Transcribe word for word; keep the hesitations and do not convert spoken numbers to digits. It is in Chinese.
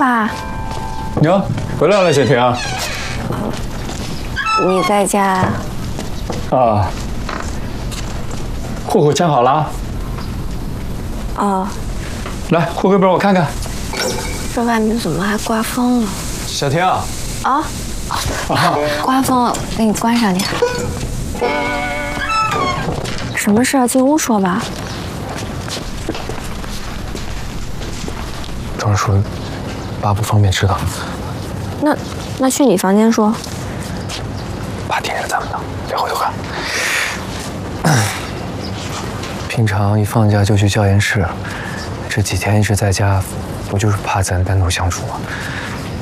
爸。 哟，回来了，雪婷。 你在家？ 啊。户口迁好了。 哦。 来，户口本我看看。 这外面怎么还刮风了？ 小婷。啊。 啊。刮风了，给你关上点。什么事？进屋说吧。 庄叔，爸不方便知道。 那那去你房间说。 爸听着咱们的，别回头看。平常一放假就去教研室，这几天一直在家，不就是怕咱单独相处吗？